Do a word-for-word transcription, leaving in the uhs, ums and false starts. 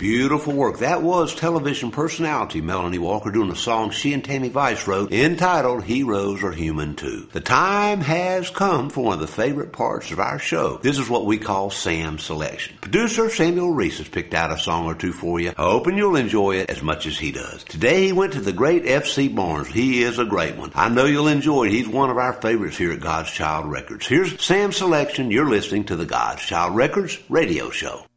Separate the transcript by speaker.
Speaker 1: Beautiful work. That was television personality Melanie Walker doing a song she and Tammy Vice wrote entitled Heroes Are Human Too. The time has come for one of the favorite parts of our show. This is what we call Sam's Selection. Producer Samuel Reese has picked out a song or two for you, hoping you'll enjoy it as much as he does. Today he went to the great F C Barnes. He is a great one. I know you'll enjoy it. He's one of our favorites here at God's Child Records. Here's Sam's Selection. You're listening to the God's Child Records radio show.